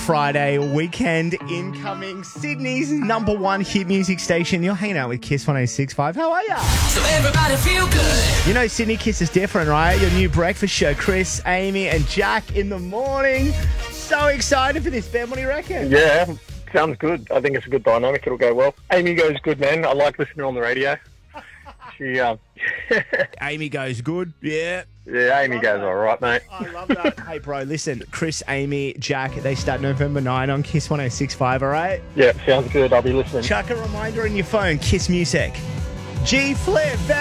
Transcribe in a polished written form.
Friday weekend incoming, Sydney's number one hit music station. You're hanging out with Kiss 106.5. How are ya? So everybody feel good. You know Sydney Kiss is different, right? Your new breakfast show, Chris, Amy and Jack in the morning. So excited for this, Ben. What do you reckon? Yeah, sounds good. I think it's a good dynamic. It'll go well. Amy goes good, man. I like listening on the radio. She, Amy goes good. Yeah. yeah, Amy goes all right, mate. I love that. Hey, bro, listen. Chris, Amy, Jack, they start November 9 on Kiss 106.5, all right? Yeah, sounds good. I'll be listening. Chuck a reminder in your phone, Kiss Music. G Flip,